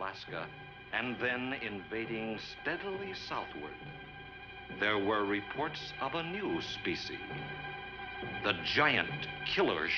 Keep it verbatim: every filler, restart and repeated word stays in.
Alaska and then invading steadily southward, there were reports of a new species, the giant killer